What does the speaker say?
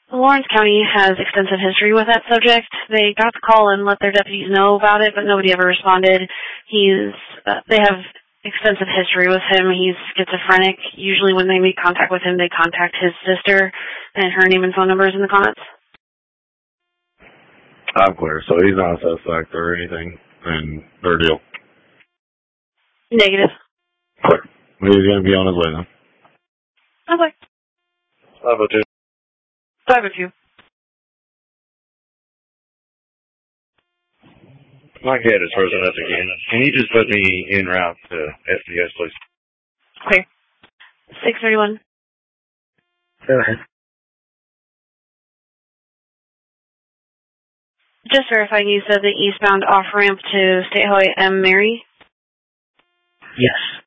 Lawrence County has extensive history with that subject. They got the call and let their deputies know about it, but nobody ever responded. They have extensive history with him. He's schizophrenic. Usually when they make contact with him, they contact his sister, and her name and phone number is in the comments. I'm clear. So he's not a suspect or anything in their deal? Negative. Clear. He's going to be on his way then. Okay. 502. 502. My kid is frozen up again. Can you just put me en route to SDS, please? Clear. 631. Go ahead. Just verifying, you said the eastbound off-ramp to State Highway M. Mary? Yes.